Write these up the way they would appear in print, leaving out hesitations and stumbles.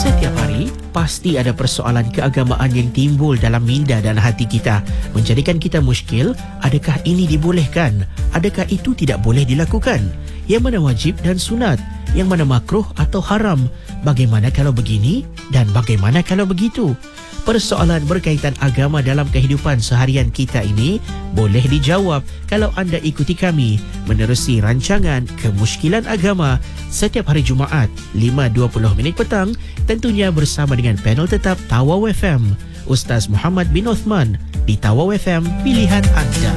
Setiap hari, pasti ada persoalan keagamaan yang timbul dalam minda dan hati kita, menjadikan kita muskil. Adakah ini dibolehkan? Adakah itu tidak boleh dilakukan? Yang mana wajib dan sunat? Yang mana makruh atau haram? Bagaimana kalau begini? Dan bagaimana kalau begitu? Persoalan berkaitan agama dalam kehidupan seharian kita ini boleh dijawab kalau anda ikuti kami menerusi rancangan Kemusykilan Agama setiap hari Jumaat 5.20 petang, tentunya bersama dengan panel tetap Tawau FM, Ustaz Muhammad bin Uthman di Tawau FM, pilihan anda.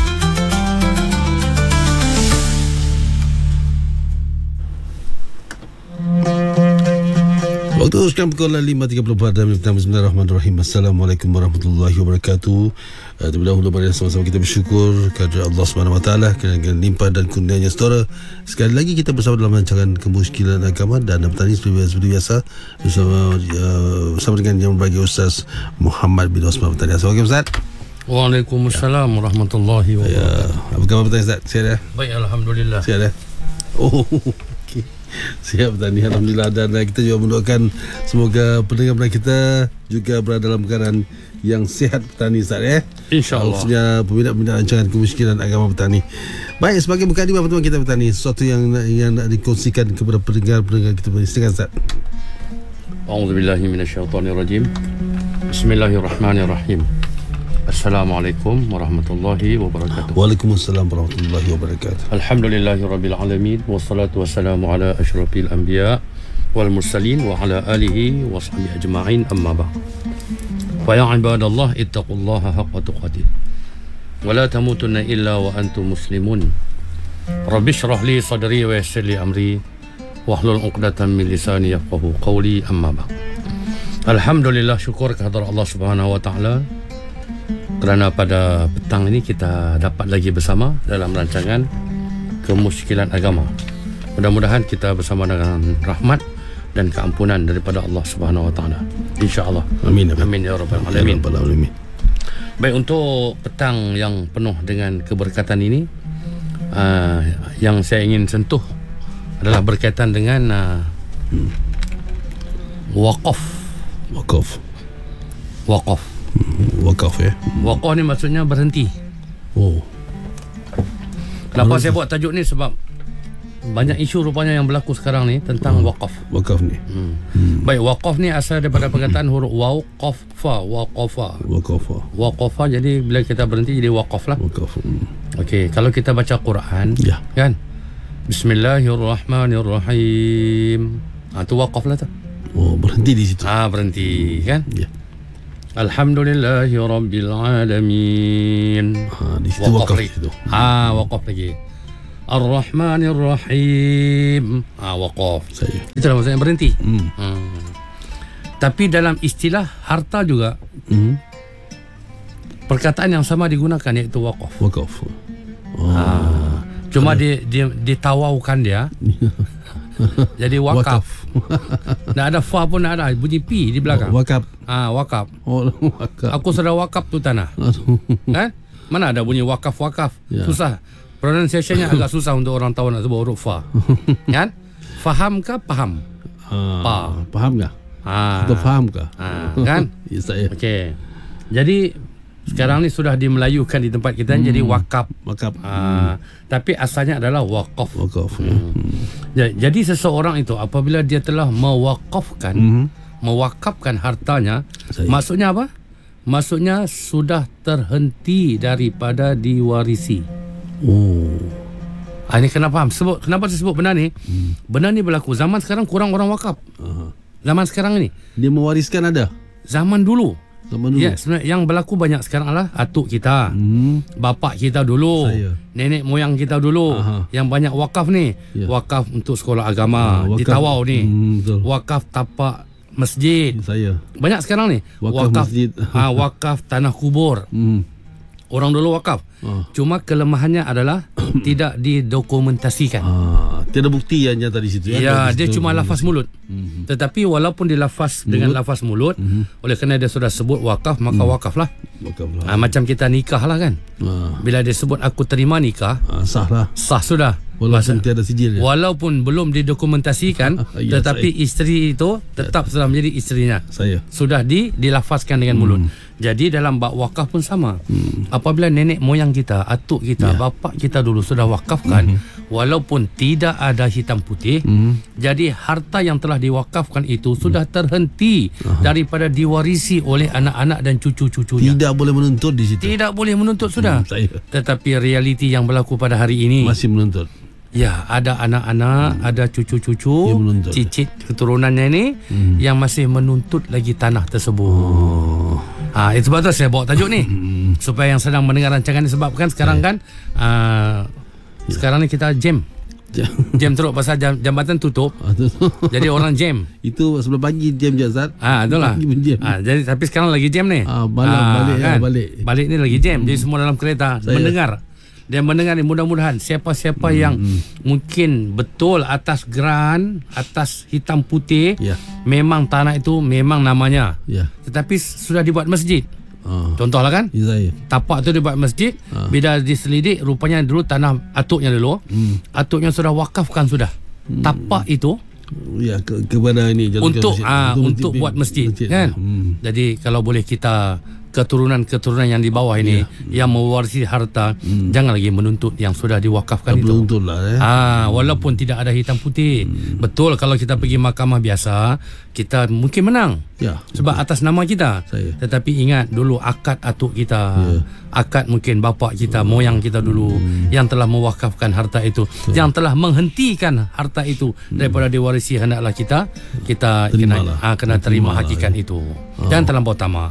Waktu sekarang pukul 5.34 dan Bismillahirrahmanirrahim. Assalamualaikum warahmatullahi wabarakatuh. Terlebih dahulu mari sama-sama kita bersyukur kepada Allah SWT kerana limpah dan kurnianya saudara. Sekali lagi kita bersama dalam rancangan Kemusykilan Agama dan petani seperti biasa bersama dengan yang berbagi Ustaz Muhammad bin Uthman. Assalamualaikum Ustaz. Waalaikumsalam warahmatullahi wabarakatuh. Apa khabar petani Ustaz? Sihat ya? Baik, alhamdulillah. Sihat ya? Oh, okey. Siap petani, alhamdulillah. Dan kita juga mendoakan semoga pendengar kita juga berada dalam keadaan yang sihat petani Ustaz ya. InsyaAllah. Khususnya peminat-peminat rancangan Kemusykilan Agama petani. Baik, sebagai mukadimah pertemuan kita petani, sesuatu yang nak dikongsikan kepada pendengar-pendengar kita petani. Silakan Ustaz. A'udzubillahi minasyaitonirrajim. Bismillahirrahmanirrahim. Assalamualaikum warahmatullahi wabarakatuh. Waalaikumsalam warahmatullahi wabarakatuh. Alhamdulillahirabbil alamin wassalatu wassalamu ala asyrafil anbiya wal mursalin wa ala alihi wa sahbihi ajma'in, amma ba'd. Fa ya ibadallah ittaqullaha haqqa tuqatih wa la tamutunna illa wa antum muslimun. Rabbi shrah li sadri wa yassir li amri wahlul 'uqdatam min lisani yafqahu qawli, amma ba'd. Alhamdulillah, syukur kehadrat Allah Subhanahu wa taala kerana pada petang ini kita dapat lagi bersama dalam rancangan Kemusykilan Agama. Mudah-mudahan kita bersama dengan rahmat dan keampunan daripada Allah Subhanahu wa taala, insya-Allah. Amin. Amin ya rabbal alamin. Baik, untuk petang yang penuh dengan keberkatan ini, yang saya ingin sentuh adalah berkaitan dengan wakaf. Wakaf ya. Wakaf ni maksudnya berhenti. Oh. Kenapa saya buat tajuk ni? Sebab banyak isu rupanya yang berlaku sekarang ni tentang wakaf. Wakaf ni. Baik, wakaf ni asal daripada perkataan huruf waw, qaf, fa, waqafa. Waqafa, jadi bila kita berhenti jadi wakaf lah. Wakaf. Okey, kalau kita baca Quran, Ya. kan? Bismillahirrahmanirrahim. Tu wakaf lah tu. Oh, berhenti di situ. Berhenti, kan? Ya. Alhamdulillahi rabbil alamin. Di situ wakaf lagi. itu. Wakaf lagi. Ar-Rahmanir Rahim. Wakaf. Saya. Itulah maksudnya berhenti. Tapi dalam istilah harta juga perkataan yang sama digunakan, iaitu wakaf. Wakaf. Cuma dia ditawaukan dia. Jadi wakaf. Tak ada fa pun tak ada, bunyi P di belakang. Wakaf. Wakaf. Wakaf. Aku sudah wakaf tu tanah. Kan? Mana ada bunyi wakaf. Ya. Susah. Pronunciation-nya agak susah untuk orang tahu nak sebut huruf fa. Kan? Faham ke paham? Faham ke? Atau faham ke? Kan? Ya, saya. Okey. Jadi sekarang ni sudah dimelayukan di tempat kita jadi wakaf. Tapi asalnya adalah wakaf. Wakaf. Jadi seseorang itu apabila dia telah mewakafkan hartanya, maksudnya apa? Maksudnya sudah terhenti daripada diwarisi. Ini kenapa saya sebut benda ni? Benda ni berlaku zaman sekarang, kurang orang wakaf. Zaman sekarang ini Dia mewariskan ada. Zaman dulu. Ya, sebenarnya yang berlaku banyak sekarang adalah atuk kita, bapak kita dulu, nenek moyang kita dulu. Yang banyak wakaf ni, wakaf untuk sekolah agama di Tawau ni, wakaf tapak masjid. Saya. Banyak sekarang ni. Wakaf masjid. Wakaf tanah kubur. Orang dulu wakaf. Cuma kelemahannya adalah tidak didokumentasikan. Tiada bukti yang nyata di situ. Ya, dia cuma lafaz mulut. Tetapi walaupun dilafaz dengan lafaz mulut, oleh kerana dia sudah sebut wakaf, maka wakaflah. Macam kita nikah lah kan. Bila dia sebut aku terima nikah, sah lah. Sah sudah. Walaupun tiada sijil. Walaupun belum didokumentasikan, tetapi isteri itu tetap sudah menjadi isterinya. Sudah dilafazkan dengan mulut. Jadi dalam bab wakaf pun sama. Apabila nenek moyang kita, atuk kita, bapa kita dulu sudah wakafkan, walaupun tidak ada hitam putih, jadi harta yang telah diwakafkan itu sudah terhenti daripada diwarisi oleh anak-anak dan cucu-cucunya. Tidak boleh menuntut di situ. Tidak boleh menuntut sudah. Tetapi realiti yang berlaku pada hari ini masih menuntut. Ya, ada anak-anak, ada cucu-cucu, cicit keturunannya ini yang masih menuntut lagi tanah tersebut. Itu sebab tu saya bawa tajuk ni supaya yang sedang mendengar rancangan ni, sebabkan sekarang kan sekarang ni kita jam teruk pasal jambatan tutup. Jadi orang jam. Itu sebelah pagi jam je Ustaz. Itulah. Jadi tapi sekarang lagi jam ni. Balik ni lagi jam. Jadi semua dalam kereta mendengar. Dia mendengar ni, mudah-mudahan siapa-siapa yang mungkin betul atas geran, atas hitam putih, memang tanah itu memang namanya, tetapi sudah dibuat masjid. Contohlah kan, tapak tu dibuat masjid. Bila diselidik, rupanya dulu tanah atuknya dulu, atuknya sudah wakafkan sudah tapak itu kepada ini untuk buat masjid kan. Jadi kalau boleh kita keturunan-keturunan yang di bawah ini yang mewarisi harta, jangan lagi menuntut yang sudah diwakafkan itu. Walaupun tidak ada hitam putih. Betul, kalau kita pergi mahkamah biasa kita mungkin menang sebab atas nama kita. Tetapi ingat dulu akad atuk kita, akad mungkin bapa kita, moyang kita dulu yang telah mewakafkan harta itu, yang telah menghentikan harta itu daripada diwarisi, hendaklah kita kena terima hakikat itu. Jangan terlampau tamak.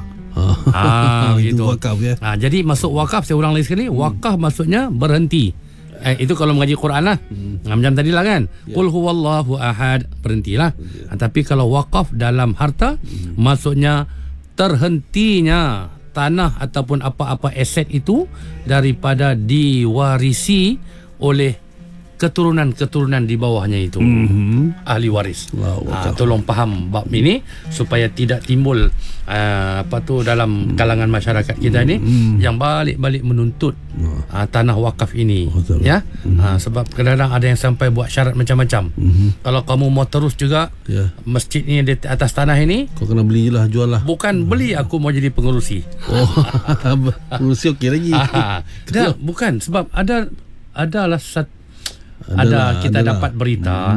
Itu wakaf jadi masuk wakaf, saya ulang lagi sekali, wakaf maksudnya berhenti. Itu kalau mengaji Quran lah, macam tadi lah kan, qul huwallahu ahad, berhentilah. Tapi kalau wakaf dalam harta, maksudnya terhentinya tanah ataupun apa-apa aset itu daripada diwarisi oleh keturunan-keturunan di bawahnya itu, ahli waris. Tolong faham bab ini supaya tidak timbul dalam kalangan masyarakat kita ini yang balik-balik menuntut tanah wakaf ini. Sebab kadang-kadang ada yang sampai buat syarat macam-macam. Kalau kamu mau terus juga masjid ini di atas tanah ini, kau kena belilah, jual lah. Bukan beli, aku mau jadi pengerusi. Pengerusi okey lagi. Bukan, sebab adalah kita dapat berita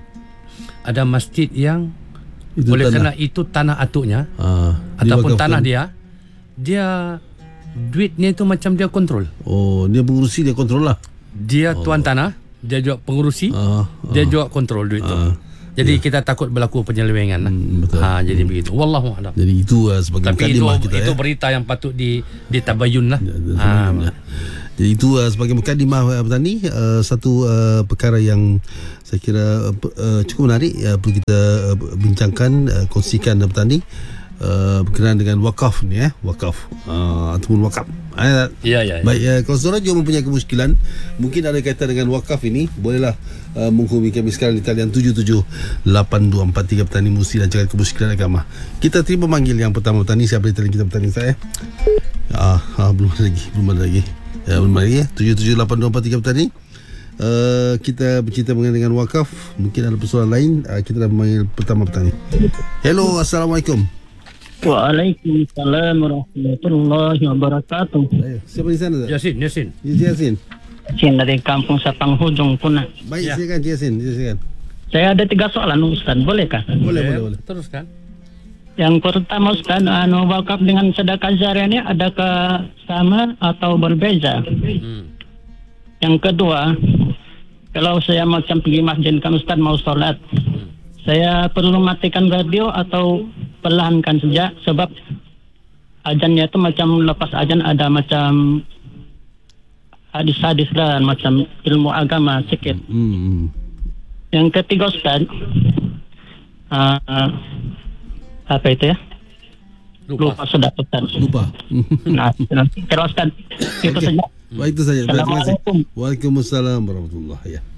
ada masjid yang itu oleh kerana itu tanah atuknya ataupun tanah dia duitnya itu macam dia kontrol. Dia pengurusi, dia kontrol lah. Dia tuan tanah, dia juga pengurusi, dia juga kontrol duit itu. Jadi kita takut berlaku penyelewengan lah. Jadi begitu. Wallahu a'lam. Jadi itu sebagai mukadimah kita. Itu berita yang patut ditabayun lah. Jadi itu sebagai mukadimah petani, satu perkara yang saya kira cukup menarik perlu kita bincangkan, kongsikan petani berkenaan dengan wakaf ni, wakaf ataupun wakaf. Baik, kalau saudara juga mempunyai kemusykilan, mungkin ada kaitan dengan wakaf ini, bolehlah menghubungi kami sekarang di talian 778243 petani Musi dan cakap kemusykilan agama. Kita terima manggil yang pertama petani. Siapa di talian kita petani saya? Belum ada lagi. Belum lagi 778243 petani. Kita bercerita mengenai dengan wakaf. Mungkin ada persoalan lain. Kita dah memanggil pertama petani. Hello, Assalamualaikum. Waalaikumsalam warahmatullahi wabarakatuh. Siapa di sana? Yasin. Yasin dari Kampung Sapang Hujung Punah. Baik, silakan Yasin. Saya ada 3 soalan Ustaz, bolehkah? Boleh. Teruskan. Yang pertama Ustaz, wakaf dengan sedekah jariah ini adakah sama atau berbeza? Yang kedua, kalau saya macam pergi masjid kan Ustaz mau sholat, saya perlu matikan radio atau perlahankan saja, sebab ajannya itu macam lepas ajan ada macam hadis-hadis lah, macam ilmu agama sikit. Yang ketiga Ustaz, apa itu ya? Lupa sudah Ustaz. Lupa. Nah, terus Ustaz, itu saja. Baik, itu saja. Terima kasih. Assalamualaikum. Waalaikumsalam warahmatullahi. Ya.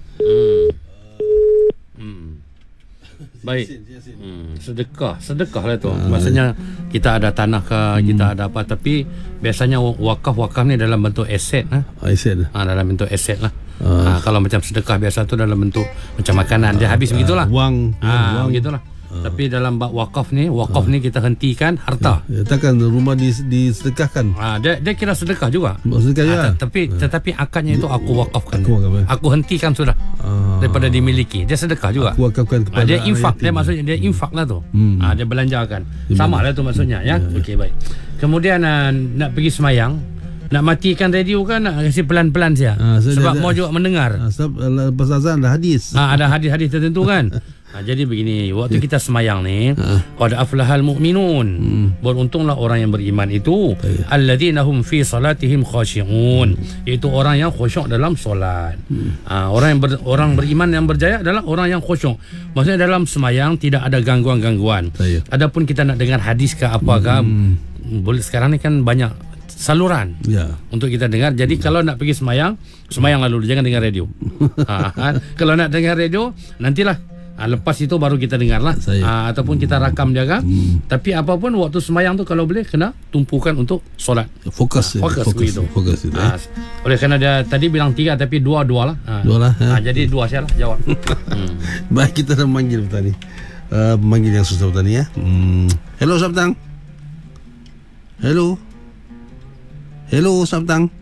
Baik. Sedekah lah tu. Maksudnya kita ada tanah ke, kita ada apa, tapi biasanya wakaf ni dalam bentuk aset Aset. dalam bentuk aset lah. Kalau macam sedekah biasa tu dalam bentuk macam makanan, dia habis begitulah. Wang. Begitulah. Tapi dalam bab wakaf ni kita hentikan harta. Ya, takkan rumah disedekahkan. Dia kira sedekah juga. Sedekah ya. Tetapi akadnya itu aku wakafkan. Aku Aku hentikan sudah daripada dimiliki. Dia sedekah juga. Aku wakafkan kepada Dia infak, yatim. dia maksudnya dia infak lah tu. Dia belanjakan. Sama lah tu maksudnya ya. Okey, baik. Kemudian nak pergi semayang, nak matikan radio kan, nak kasi pelan-pelan saja. Sebab mau juga mendengar. Sebab lepas azan ada hadis. Ada hadis-hadis tertentu kan. Jadi begini, waktu kita semayang ni, qad aflahal mu'minun, beruntunglah orang yang beriman itu, alladzina hum fi salatihim khashi'un, iaitu orang yang khusyuk dalam solat. Orang beriman yang berjaya adalah orang yang khusyuk. Maksudnya dalam semayang tidak ada gangguan-gangguan. Adapun kita nak dengar hadis ke apakah, boleh, sekarang ni kan banyak saluran untuk kita dengar. Jadi kalau nak pergi semayang lalu, jangan dengar radio. Kalau nak dengar radio, nantilah lepas itu baru kita dengar lah. Ataupun kita rakam dia kan. Tapi apapun waktu semayang tu kalau boleh kena tumpukan untuk solat. Fokus itu. Oleh kerana dia tadi bilang 3 tapi 2 lah. Jadi 2 saya lah jawab. Baik, kita dah manggil tadi. Manggil yang susah tadi ya. Hello Sabtang. Hello Sabtang.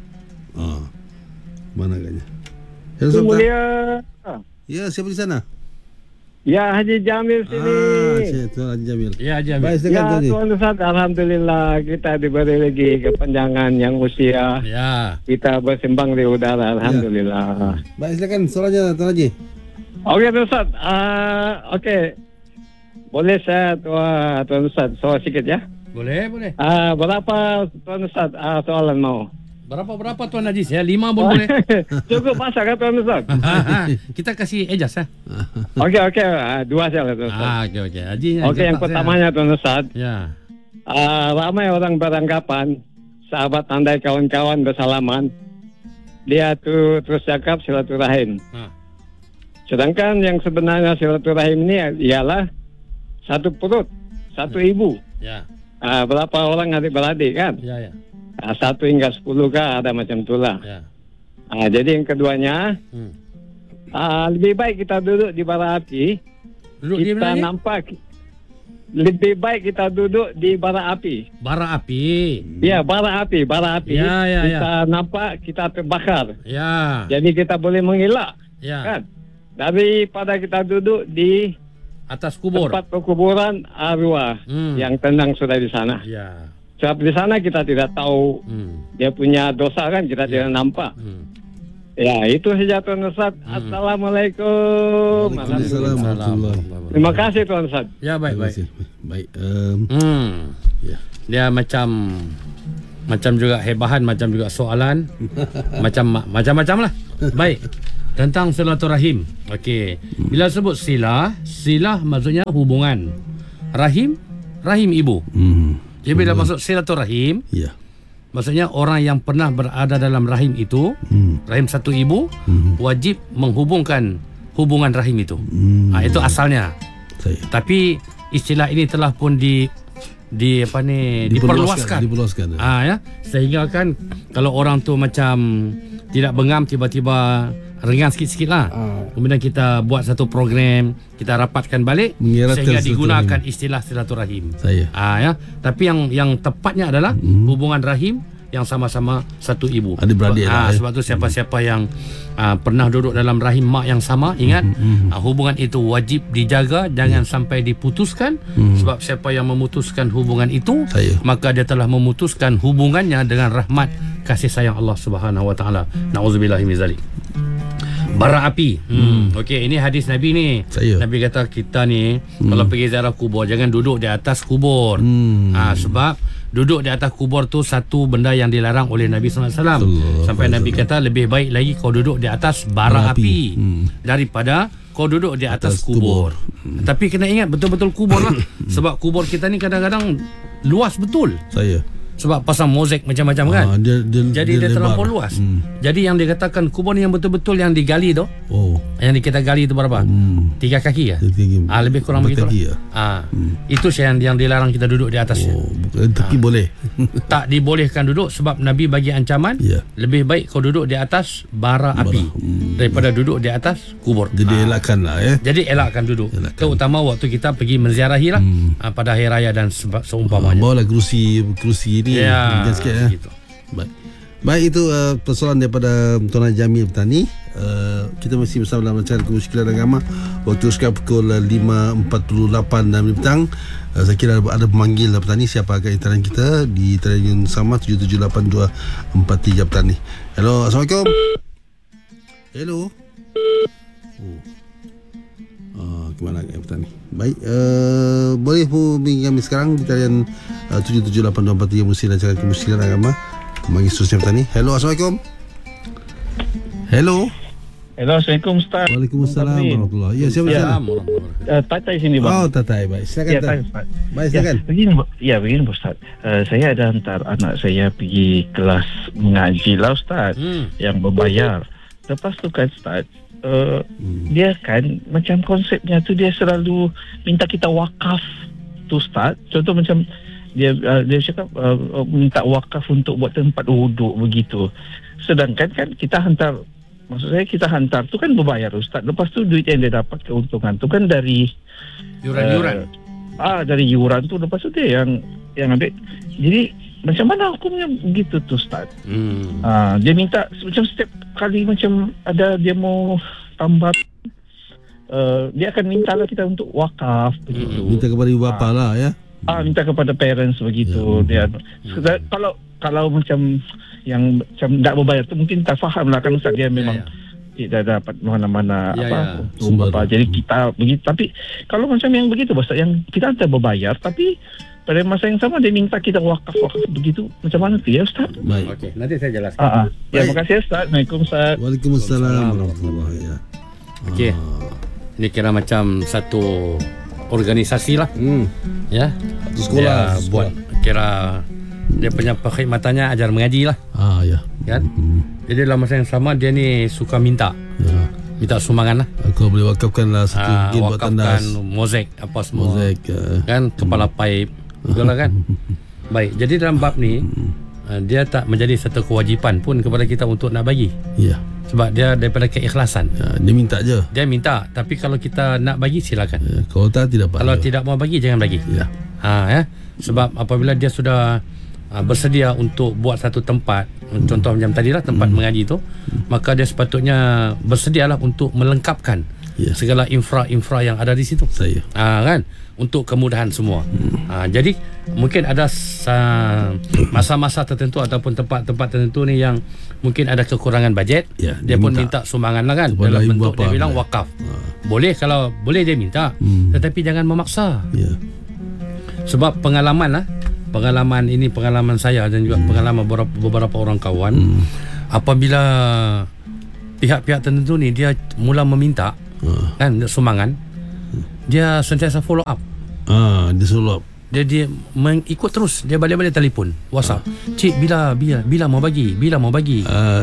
Mana agaknya? Hello Sabtang. Mulia. Ya, siapa di sana? Ya, Haji Jamil sini. Tuan Haji Jamil. Ya, Haji Jamil. Baik, silakan tadi. Tuan Ustaz, alhamdulillah kita diberi lagi kepanjangan yang usia. Ya. Kita bersembang di udara, alhamdulillah. Baik, silakan soalannya Tuan Haji. Okey Tuan Ustaz. Okey. Boleh saya Tuan Ustaz soal sikit ya? Boleh. Berapa Tuan Ustaz soalan mau? Berapa Tuan Haji? Saya 5 pun boleh. Cukup masa kan Tuan Ustaz? Kita kasih ejas ya. Okey. 2 saja lah Tuan Ustaz. Okey. Haji. Okey, yang pertamanya Tuan Ustaz. Ya. Ramai orang beranggapan sahabat andai kawan-kawan bersalaman, dia tu terus cakap silaturahim. Sedangkan yang sebenarnya silaturahim ini ialah satu perut, satu ibu. Ya. Berapa orang adik-beradik kan? Ya. 1 hingga 10 kah, ada macam itulah. Ya. Jadi yang keduanya, lebih baik kita duduk di bara api. Kita nampak lebih baik kita duduk di bara api. Bara api. Ya, bara api. Ya. Kita nampak kita terbakar. Ya. Jadi kita boleh mengelak. Ya. Kan? Daripada kita duduk di atas kubur. Tempat perkuburan arwah yang tenang sudah di sana. Ya. Sebab di sana kita tidak tahu dia punya dosa kan, kita tidak nampak. Ya, itu saja Tuan Ustaz. Assalamualaikum. Waalaikumsalam. Terima kasih Tuan Ustaz. Ya, baik. Baik. Dia macam juga hebahan, macam juga soalan, macam-macam lah. Baik. Tentang silaturahim. Okey. Bila sebut silah maksudnya hubungan. Rahim ibu. Jadi bila masuk silaturahim, maksudnya orang yang pernah berada dalam rahim itu, rahim satu ibu, wajib menghubungkan hubungan rahim itu. Itu asalnya. Tapi istilah ini telah pun diperluaskan. Ya, sehingga kan kalau orang tu macam tidak bengam, tiba-tiba ringan sikit-sikit lah. Kemudian kita buat satu program, kita rapatkan balik sehingga digunakan istilah silaturahim. Ya. Tapi yang tepatnya adalah hubungan rahim yang sama-sama satu ibu. Adik-beradik sebab tu siapa-siapa yang pernah duduk dalam rahim mak yang sama, ingat hubungan itu wajib dijaga, jangan sampai diputuskan. Sebab siapa yang memutuskan hubungan itu, maka dia telah memutuskan hubungannya dengan rahmat kasih sayang Allah Subhanahu Wa Taala. Nauzubillahi min zalik. Bara api. Okey, ini hadis Nabi ni. Nabi kata kita ni kalau pergi ziarah kubur jangan duduk di atas kubur. Sebab duduk di atas kubur tu satu benda yang dilarang oleh Nabi SAW. Sampai Nabi kata lebih baik lagi kau duduk di atas bara api daripada kau duduk di atas kubur. Tapi kena ingat betul-betul kubur lah. Sebab kubur kita ni kadang-kadang luas betul. Sebab pasang mozaik macam-macam kan. Jadi dia terlampau luas. Jadi yang dikatakan kubur ni yang betul-betul yang digali tu. Yang kita gali tu berapa? 3 kaki ya? Lebih kurang begitu lah. Itu yang dilarang kita duduk di atasnya. Tapi boleh. Tak dibolehkan duduk sebab Nabi bagi ancaman. Lebih baik kau duduk di atas bara api daripada duduk di atas kubur. Jadi elakkan lah ya. Jadi elakkan duduk. Terutama waktu kita pergi menziarahi lah pada hari raya dan seumpamanya. Bawalah kerusi ini. Sikit, ya. Gitu. Baik itu persoalan daripada Tuan Jamil Petani. Kita masih bersama dalam rancangan Kemusykilan Agama. Waktu sekarang pukul 5.48 dan petang. Saya kira ada pemanggil petani. Siapa akan internet kita di talian sama 778243 petani. Hello, Assalamualaikum. Hello. Kemana petani? Baik, boleh hubungi kami sekarang di talian 778243 Musi Rancangan Kemusykilan Agama. Bagi seterusnya petani. Hello, Assalamualaikum. Hello. Hello, Assalamualaikum Ustaz. Waalaikumsalam warahmatullahi. Ya, siapa sana? Tatai sini bang. Oh, Tatai. Baik, silakan. Ustaz. Baik, silakan. Begini Ustaz. Saya ada hantar anak saya pergi kelas mengaji lah Ustaz. Yang berbayar. Lepas tu kan Ustaz, dia kan macam konsepnya tu dia selalu minta kita wakaf tu Ustaz. Contoh macam dia cakap minta wakaf untuk buat tempat wuduk begitu. Sedangkan kan kita hantar, maksud saya kita hantar tu kan berbayar Ustaz. Lepas tu duit yang dia dapat keuntungan tu kan dari yuran. Dari yuran tu. Lepas tu dia yang ambil. Jadi macam mana hukumnya begitu tu Ustaz? Dia minta macam setiap kali macam ada dia mau tambah, dia akan minta lah kita untuk wakaf begitu. Minta kepada ibu bapa lah ya. Minta kepada parents begitu. Dia kalau macam yang macam tak berbayar tu mungkin tak faham lah kan Ustaz, dia memang tidak dapat mana-mana sumber apa. Jadi kita begitu. Tapi kalau macam yang begitu Ustaz, yang kita tak berbayar tapi pada masa yang sama dia minta kita wakaf begitu, macam mana tu ya Ustaz? Baik. Okey, nanti saya jelaskan. Ya, terima kasih Ustaz. Assalamualaikum Ustaz. Waalaikumsalam warahmatullahi wabarakatuh. Okey. Ini kira macam satu organisasi lah. Ya. Satu sekolah. Dia buat kira dia punya perkhidmatannya ajar mengaji lah. Ya. Kan? Jadi dalam masa yang sama dia ni suka minta. Minta sumbangan lah. Aku boleh wakafkan lah satu mungkin buat tandas. Wakafkan mozaik apa semua. Mozaik. Kan kepala paip. Betul lah kan? Baik, jadi dalam bab ni dia tak menjadi satu kewajipan pun kepada kita untuk nak bagi. Ya. Sebab dia daripada keikhlasan. Dia minta je. Dia minta, tapi kalau kita nak bagi silakan. Kalau tak tidak apa. Kalau tidak mau bagi jangan bagi. Ya. Sebab apabila dia sudah bersedia untuk buat satu tempat, contoh macam tadilah tempat mengaji tu, maka dia sepatutnya bersedialah untuk melengkapkan segala infra yang ada di situ. Kan? Untuk kemudahan semua. Jadi mungkin ada masa-masa tertentu ataupun tempat-tempat tertentu ni yang mungkin ada kekurangan bajet. Dia pun minta sumbangan lah kan, dalam bentuk dia bilang wakaf. Boleh, kalau boleh dia minta, tetapi jangan memaksa. Sebab pengalaman ini pengalaman saya dan juga pengalaman beberapa orang kawan, apabila pihak-pihak tertentu ni dia mula meminta kan sumbangan, dia sentiasa follow up. Dia follow up. Dia mengikut terus. Dia balik-balik telefon, WhatsApp. Cik, bila mau bagi? Bila mau bagi?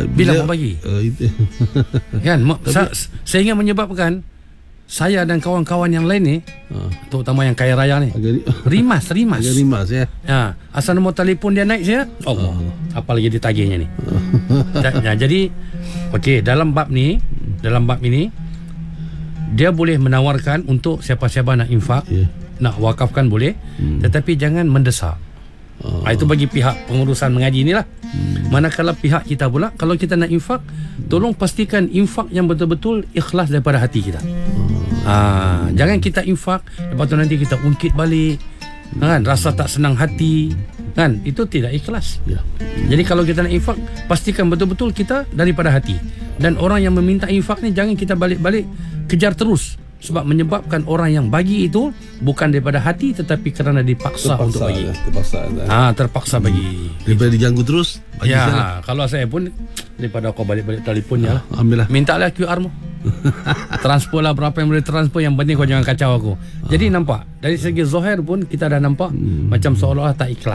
Kan? Sehingga menyebabkan saya dan kawan-kawan yang lain ni, terutama yang kaya raya ni, rimas. Agak rimas ya. Asal nombor telefon dia naik saya, Allah, apalagi ditagihnya ni. Jadi okey, dalam bab ini dia boleh menawarkan untuk siapa-siapa nak infak, nak wakafkan boleh, tetapi jangan mendesak. Itu bagi pihak pengurusan mengaji inilah. Manakala pihak kita pula, kalau kita nak infak, tolong pastikan infak yang betul-betul ikhlas daripada hati kita. Jangan kita infak lepas tu nanti kita ungkit balik, kan, rasa tak senang hati, kan, itu tidak ikhlas. Jadi kalau kita nak infak, pastikan betul-betul kita daripada hati. Dan orang yang meminta infak ni jangan kita balik-balik kejar terus, sebab menyebabkan orang yang bagi itu bukan daripada hati tetapi kerana dipaksa untuk bagi. Terpaksa bagi. Daripada diganggu terus bagi. Kalau saya pun daripada kau balik-balik telefonnya lah, ambillah. Minta lah QR mu. Transfer lah berapa yang boleh transfer, yang penting kau jangan kacau aku. Jadi nampak dari segi zahir pun kita dah nampak macam seolah-olah tak ikhlas.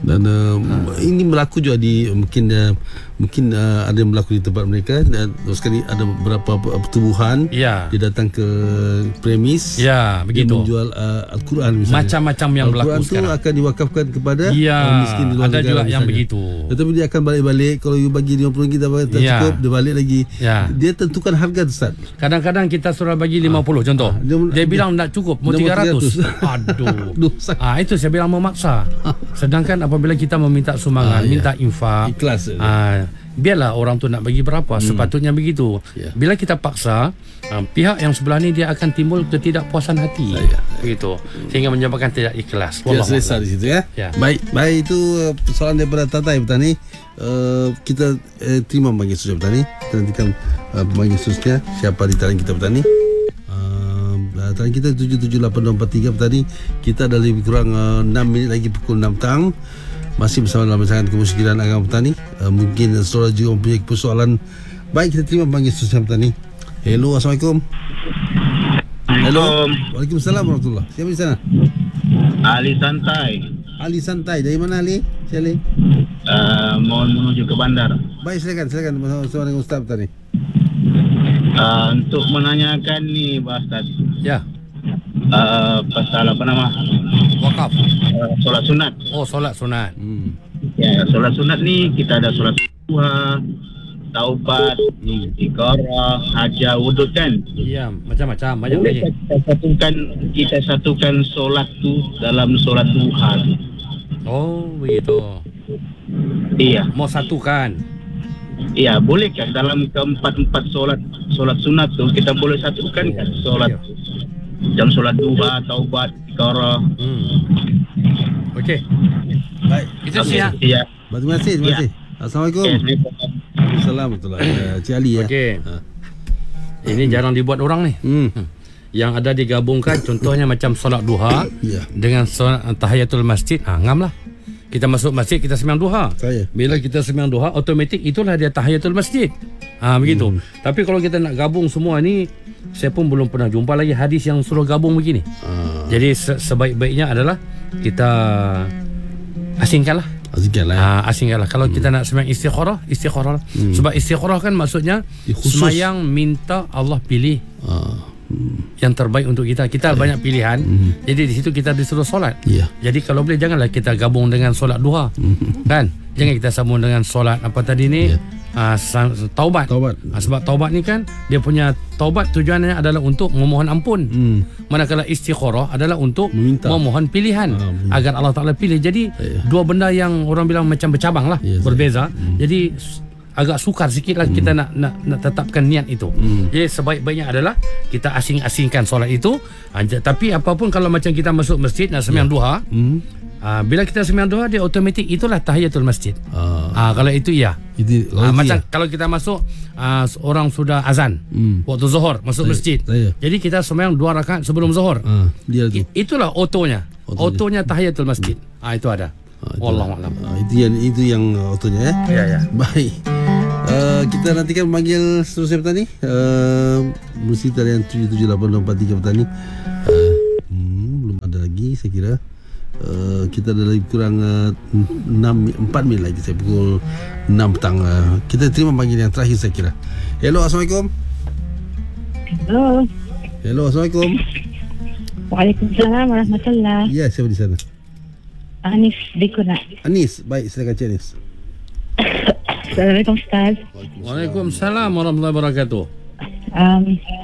Dan ini berlaku juga di mungkin ada yang berlaku di tempat mereka. Dan sekali ada beberapa pertubuhan dia datang ke premis, begitu, dia menjual Al-Quran misalnya. Macam-macam yang berlaku Al-Quran sekarang. tu akan diwakafkan kepada orang miskin di luar ada negara juga misalnya. yang begitu. Tetapi dia akan balik-balik. Kalau you bagi RM50 tak cukup, dia balik lagi. Dia tentukan harga tu, Ustaz. Kadang-kadang kita suruh bagi 50 contoh. Dia bilang tak cukup, mau 300. Aduh. Itu saya bilang memaksa. Sedangkan apabila kita meminta sumbangan, minta infak, ikhlas. Biarlah orang tu nak bagi berapa, sepatutnya begitu. Bila kita paksa, pihak yang sebelah ni dia akan timbul ketidakpuasan hati. Begitu. Sehingga menyebabkan tidak ikhlas. Dia selesai di situ ya. Baik itu persoalan daripada Tatai petani. Kita terima pembanggil sudah petani. Kita nantikan pembanggil seterusnya siapa di talian kita petani. Talian kita 778243 petani. Kita ada lebih kurang 6 minit lagi pukul 6 petang. Masih bersama dalam rancangan Kemusykilan Agama Petani. Mungkin saudara juga mempunyai persoalan. Baik, kita terima panggil seterusnya petani. Hello, Assalamualaikum. Hello. Waalaikumsalam warahmatullahi. Siapa di sana? Ali Santai. Ali Santai. Dari mana Ali? Ali? Mohon menuju ke bandar. Baik, silakan bersama dengan Ustaz petani. Untuk menanyakan ni Ustaz. Ya. Pasal apa nama? Wakaf. Solat sunat. Oh, solat sunat. Ya, solat sunat ni kita ada solat duha, taubat, istiqarah, hajah, wudud kan? Ya, macam-macam, banyak lagi. Kita satukan solat tu dalam solat duha. Oh, begitu. Iya. Mau satukan? Iya, boleh kan dalam keempat solat sunat tu kita boleh satukan kan solat. Jam solat duha, taubat, istiqarah. Okey. Baik. Itu siap. Ya. Terima kasih. Assalamualaikum. Assalamualaikum. Cik Ali ya. Okey. Ini jarang dibuat orang ni. Yang ada digabungkan contohnya macam solat duha dengan solat tahiyatul masjid. Ngam lah. Kita masuk masjid, kita sembahyang duha. Bila kita sembahyang duha, automatik itulah dia tahiyatul masjid. Begitu. Tapi kalau kita nak gabung semua ni, saya pun belum pernah jumpa lagi hadis yang suruh gabung begini. Jadi sebaik-baiknya adalah kita asingkanlah. Asingkanlah. Kalau kita nak sembahyang istikharah. Sebab istikharah kan maksudnya sembahyang minta Allah pilih yang terbaik untuk kita. Kita banyak pilihan. Jadi di situ kita disuruh solat. Jadi kalau boleh janganlah kita gabung dengan solat duha. Kan? Jangan kita sambung dengan solat apa tadi ni? Taubat. Sebab taubat ni kan dia punya taubat tujuannya adalah untuk memohon ampun. Manakala istikharah adalah untuk memohon pilihan agar Allah Taala pilih. Jadi dua benda yang orang bilang macam bercabang lah, berbeza. Jadi agak sukar sikit lah kita nak tetapkan niat itu. Jadi sebaik-baiknya adalah kita asing-asingkan solat itu. Tapi apapun kalau macam kita masuk masjid nak sembahyang duha, bila kita sembahyang duha dia automatik itulah tahiyatul masjid. Kalau itu macam kalau kita masuk orang sudah azan waktu zuhur masuk masjid. Jadi kita sembahyang 2 rakaat sebelum zuhur. Itulah otonya tahiyatul masjid. Itu ada. Wallahualam. Itu yang otonya ya. Baik. Kita nantikan memanggil seterusnya petani. Mesti talian 778243 petani. Belum ada lagi saya kira. Kita ada lebih kurang 4 minit lagi saya pukul 6 petang. Kita terima panggilan yang terakhir saya kira. Hello, Assalamualaikum. Hello, Assalamualaikum. Waalaikumsalam warahmatullahi. Ya, siapa di sana? Anis Dikuna. Anis, baik, silakan Cik Anis. Assalamualaikum Ustaz. Waalaikumsalam warahmatullahi wabarakatuh.